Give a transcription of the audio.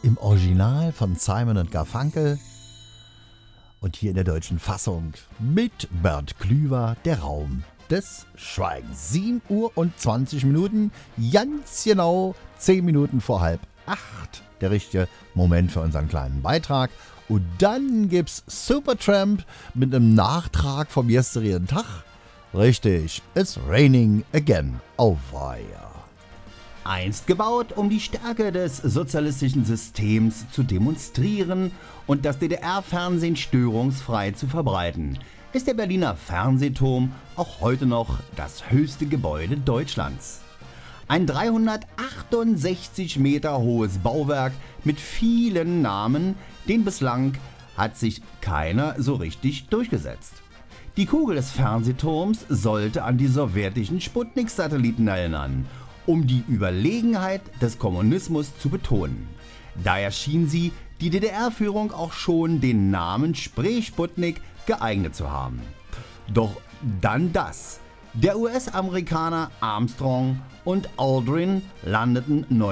im Original von Simon und Garfunkel und hier in der deutschen Fassung mit Bernd Klüver, der Raum des Schweigens. 7 Uhr und 20 Minuten, ganz genau 10 Minuten vor 7:30. Der richtige Moment für unseren kleinen Beitrag. Und dann gibt's Supertramp mit einem Nachtrag vom gestrigen Tag. Richtig, it's raining again. Oh weia. Einst gebaut, um die Stärke des sozialistischen Systems zu demonstrieren und das DDR-Fernsehen störungsfrei zu verbreiten, ist der Berliner Fernsehturm auch heute noch das höchste Gebäude Deutschlands. Ein 368 Meter hohes Bauwerk mit vielen Namen, den bislang hat sich keiner so richtig durchgesetzt. Die Kugel des Fernsehturms sollte an die sowjetischen Sputnik-Satelliten erinnern, um die Überlegenheit des Kommunismus zu betonen. Daher schien sie die DDR-Führung auch schon den Namen Spree-Sputnik geeignet zu haben. Doch dann das. Der US-Amerikaner Armstrong und Aldrin landeten